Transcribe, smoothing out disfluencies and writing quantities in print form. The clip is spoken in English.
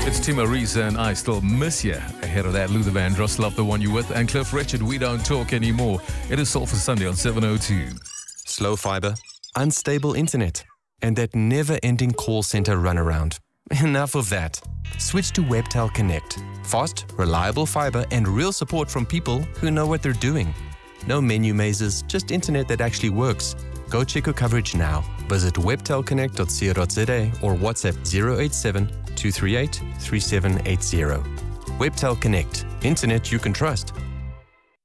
It's Tim Arisa and I Still Miss You. Ahead of that, Luther Vandross, Love the One You With, and Cliff Richard, We Don't Talk Anymore. It is Soul for Sunday on 702. Slow fiber, unstable internet, and that never-ending call center runaround. Enough of that. Switch to Webtel Connect. Fast, reliable fiber and real support from people who know what they're doing. No menu mazes, just internet that actually works. Go check your coverage now. Visit webtelconnect.co.za or WhatsApp 087-238-3780. Webtel Connect. Internet you can trust.